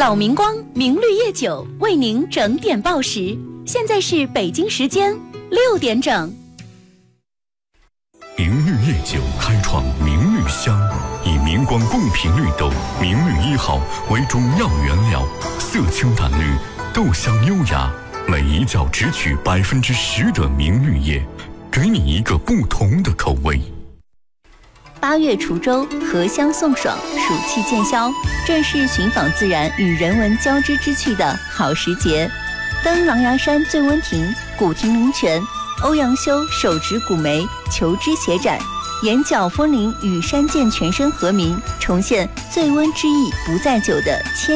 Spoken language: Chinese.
老明光明绿叶酒为您整点报时，现在是北京时间6点整。 明绿叶酒开创明绿香，以明光贡品绿豆明绿1号为主要原料，色清淡绿，豆香优雅，每一窖只取10%的明绿叶，给你一个不同的口味。 8月滁州，荷香送爽，暑气渐消，正是寻访自然与人文交织之趣的好时节。登狼牙山醉温亭、古亭灵泉，欧阳修手植古梅，求枝协展，眼角风铃与山涧全身和鸣，重现醉温之意不在酒的